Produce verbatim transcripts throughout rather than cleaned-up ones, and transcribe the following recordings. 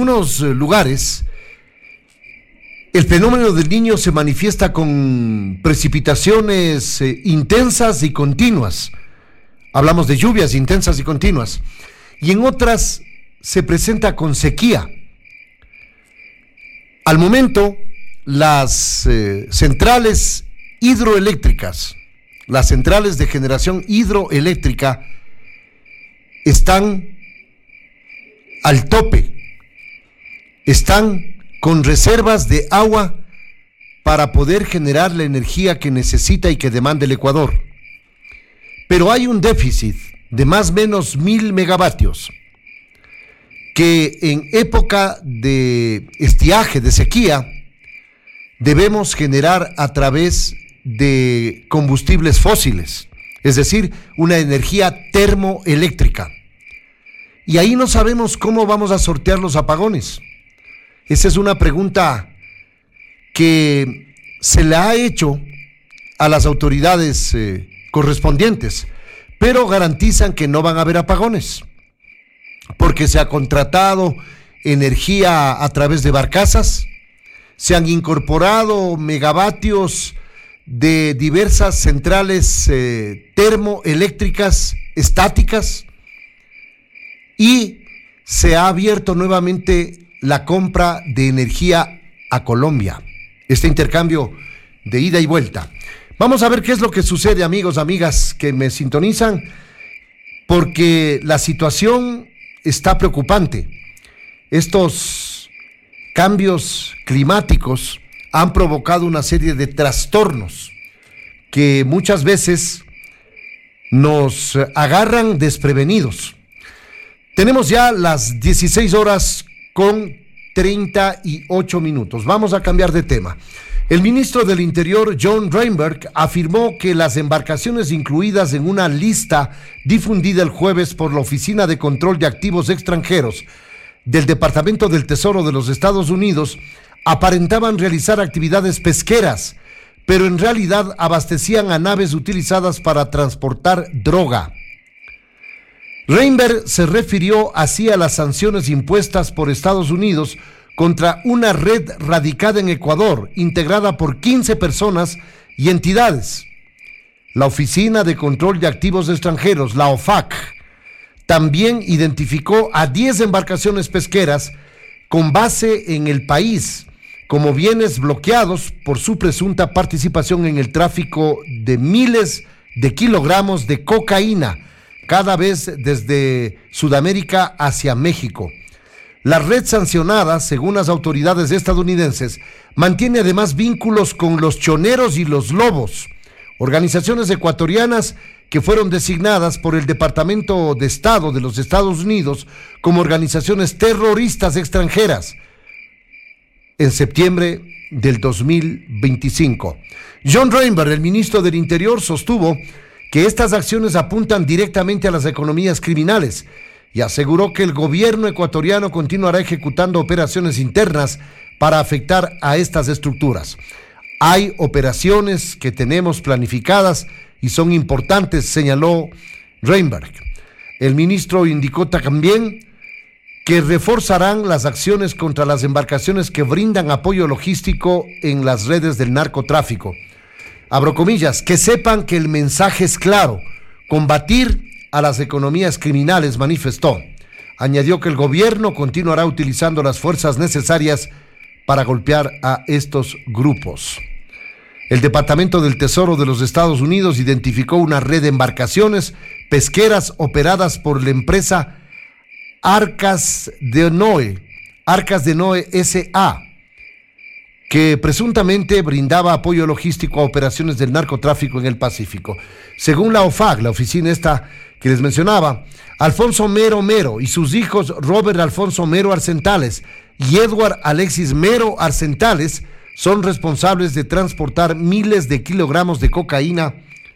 algunos lugares el fenómeno del Niño se manifiesta con precipitaciones eh, intensas y continuas. Hablamos de lluvias intensas y continuas. Y en otras se presenta con sequía. Al momento, las eh, centrales hidroeléctricas, las centrales de generación hidroeléctrica están al tope, están con reservas de agua para poder generar la energía que necesita y que demanda el Ecuador. Pero hay un déficit de más o menos mil megavatios que en época de estiaje, de sequía, debemos generar a través de combustibles fósiles, es decir, una energía termoeléctrica. Y ahí no sabemos cómo vamos a sortear los apagones. Esa es una pregunta que se le ha hecho a las autoridades eh, correspondientes, pero garantizan que no van a haber apagones, porque se ha contratado energía a través de barcazas, se han incorporado megavatios de diversas centrales eh, termoeléctricas estáticas y se ha abierto nuevamente la compra de energía a Colombia, este intercambio de ida y vuelta. Vamos a ver qué es lo que sucede, amigos, amigas que me sintonizan, porque la situación está preocupante. Estos cambios climáticos han provocado una serie de trastornos que muchas veces nos agarran desprevenidos. Tenemos ya las dieciséis horas con treinta y ocho minutos. Vamos a cambiar de tema. El ministro del Interior, John Reinberg, afirmó que las embarcaciones incluidas en una lista difundida el jueves por la Oficina de Control de Activos Extranjeros del Departamento del Tesoro de los Estados Unidos aparentaban realizar actividades pesqueras, pero en realidad abastecían a naves utilizadas para transportar droga. Reinberg se refirió así a las sanciones impuestas por Estados Unidos contra una red radicada en Ecuador, integrada por quince personas y entidades. La Oficina de Control de Activos Extranjeros, la O F A C, también identificó a diez embarcaciones pesqueras con base en el país como bienes bloqueados por su presunta participación en el tráfico de miles de kilogramos de cocaína, cada vez desde Sudamérica hacia México. La red sancionada, según las autoridades estadounidenses, mantiene además vínculos con los choneros y los lobos, organizaciones ecuatorianas que fueron designadas por el Departamento de Estado de los Estados Unidos como organizaciones terroristas extranjeras en septiembre del dos mil veinticinco. John Reinberg, el ministro del Interior, sostuvo que estas acciones apuntan directamente a las economías criminales y aseguró que el gobierno ecuatoriano continuará ejecutando operaciones internas para afectar a estas estructuras. Hay operaciones que tenemos planificadas y son importantes, señaló Reinberg. El ministro indicó también que reforzarán las acciones contra las embarcaciones que brindan apoyo logístico en las redes del narcotráfico. Abro comillas, que sepan que el mensaje es claro: combatir a las economías criminales, manifestó. Añadió que el gobierno continuará utilizando las fuerzas necesarias para golpear a estos grupos. El Departamento del Tesoro de los Estados Unidos identificó una red de embarcaciones pesqueras operadas por la empresa Arcas de Noé, Arcas de Noé S A, que presuntamente brindaba apoyo logístico a operaciones del narcotráfico en el Pacífico. Según la O F A C, la oficina esta que les mencionaba, Alfonso Mero Mero y sus hijos Robert Alfonso Mero Arcentales y Edward Alexis Mero Arcentales son responsables de transportar miles de kilogramos de cocaína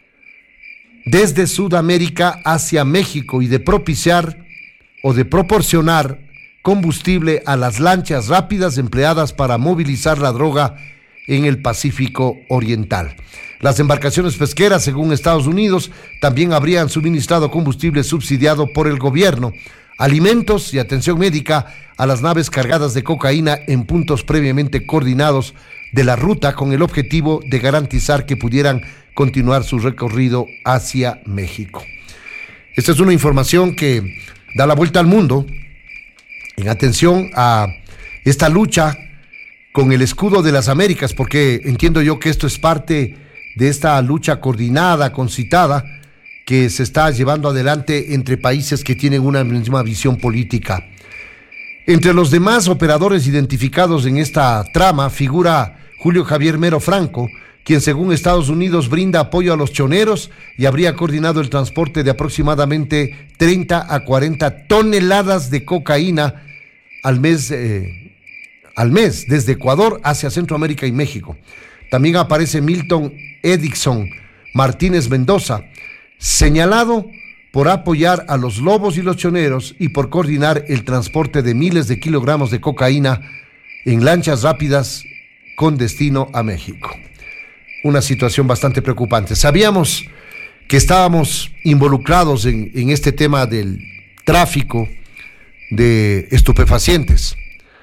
desde Sudamérica hacia México y de propiciar o de proporcionar combustible a las lanchas rápidas empleadas para movilizar la droga en el Pacífico Oriental. Las embarcaciones pesqueras, según Estados Unidos, también habrían suministrado combustible subsidiado por el gobierno alimentos y atención médica a las naves cargadas de cocaína en puntos previamente coordinados de la ruta con el objetivo de garantizar que pudieran continuar su recorrido hacia México. Esta es una información que da la vuelta al mundo en atención a esta lucha con el escudo de las Américas, porque entiendo yo que esto es parte de esta lucha coordinada, concitada, que se está llevando adelante entre países que tienen una misma visión política. Entre los demás operadores identificados en esta trama figura Julio Javier Mero Franco, quien según Estados Unidos brinda apoyo a los choneros y habría coordinado el transporte de aproximadamente treinta a cuarenta toneladas de cocaína al mes, eh, al mes desde Ecuador hacia Centroamérica y México. También aparece Milton Edison Martínez Mendoza, señalado por apoyar a los lobos y los choneros y por coordinar el transporte de miles de kilogramos de cocaína en lanchas rápidas con destino a México. Una situación bastante preocupante. Sabíamos que estábamos involucrados en, en este tema del tráfico de estupefacientes,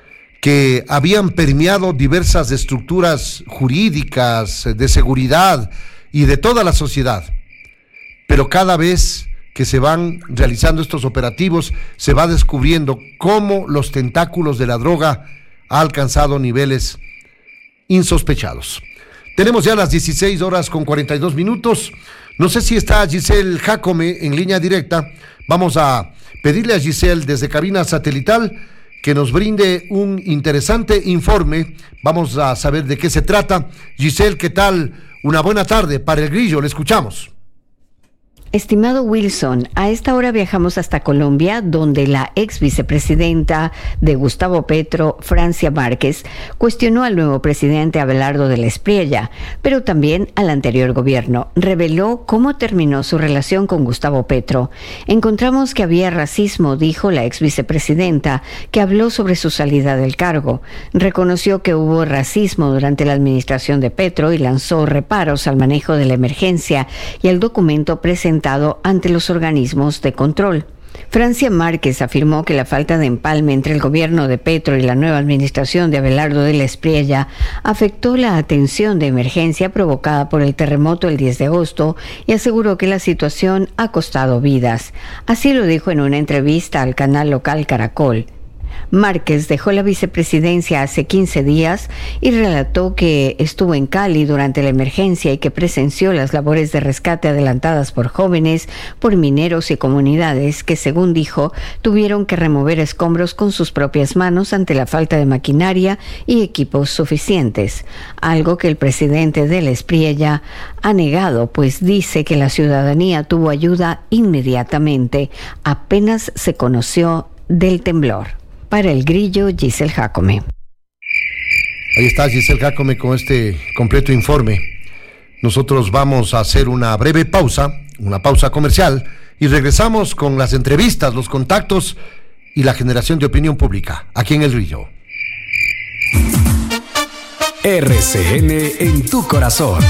que habían permeado diversas estructuras jurídicas, de seguridad y de toda la sociedad. Pero cada vez que se van realizando estos operativos, se va descubriendo cómo los tentáculos de la droga ha alcanzado niveles insospechados. Tenemos ya las dieciséis horas con cuarenta y dos minutos. No sé si está Giselle Jacome en línea directa. Vamos a pedirle a Giselle desde cabina satelital que nos brinde un interesante informe. Vamos a saber de qué se trata. Giselle, ¿qué tal? Una buena tarde para El Grillo, le escuchamos. Estimado Wilson, a esta hora viajamos hasta Colombia, donde la ex vicepresidenta de Gustavo Petro, Francia Márquez, cuestionó al nuevo presidente Abelardo de la Espriella, pero también al anterior gobierno. Reveló cómo terminó su relación con Gustavo Petro. Encontramos que había racismo, dijo la ex vicepresidenta, que habló sobre su salida del cargo. Reconoció que hubo racismo durante la administración de Petro y lanzó reparos al manejo de la emergencia y al documento presentado ante los organismos de control. Francia Márquez afirmó que la falta de empalme entre el gobierno de Petro y la nueva administración de Abelardo de la Espriella afectó la atención de emergencia provocada por el terremoto el diez de agosto y aseguró que la situación ha costado vidas. Así lo dijo en una entrevista al canal local Caracol. Márquez dejó la vicepresidencia hace quince días y relató que estuvo en Cali durante la emergencia y que presenció las labores de rescate adelantadas por jóvenes, por mineros y comunidades que, según dijo, tuvieron que remover escombros con sus propias manos ante la falta de maquinaria y equipos suficientes, algo que el presidente de la Espriella ha negado, pues dice que la ciudadanía tuvo ayuda inmediatamente, apenas se conoció del temblor. Para El Grillo, Giselle Jacome. Ahí está Giselle Jacome con este completo informe. Nosotros vamos a hacer una breve pausa, una pausa comercial, y regresamos con las entrevistas, los contactos y la generación de opinión pública, aquí en El Grillo. R C N en tu corazón.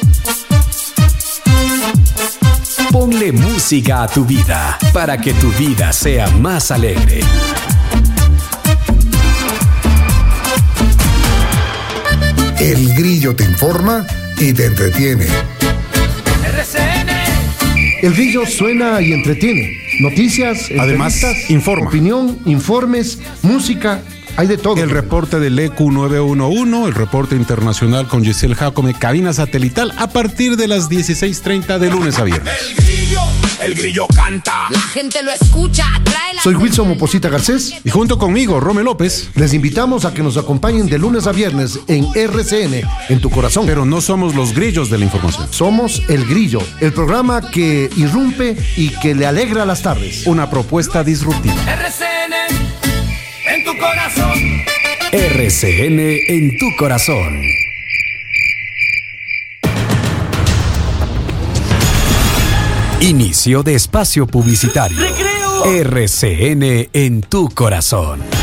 Ponle música a tu vida para que tu vida sea más alegre. El Grillo te informa y te entretiene. R C N. El Grillo suena y entretiene. Noticias, además informa. Opinión, informes, música, hay de todo. El reporte del E Q nueve uno uno, el reporte internacional con Giselle Jacome, cabina satelital a partir de las dieciséis treinta de lunes a viernes. El Grillo, el Grillo canta. La gente lo escucha, trae la... Soy Wilson Moposita Garcés. Y junto conmigo, Rome López. Les invitamos a que nos acompañen de lunes a viernes en R C N, en tu corazón. Pero no somos los grillos de la información. Somos El Grillo, el programa que irrumpe y que le alegra las tardes. Una propuesta disruptiva. R C N, en tu corazón. R C N en tu corazón. Inicio de espacio publicitario. R C N en tu corazón.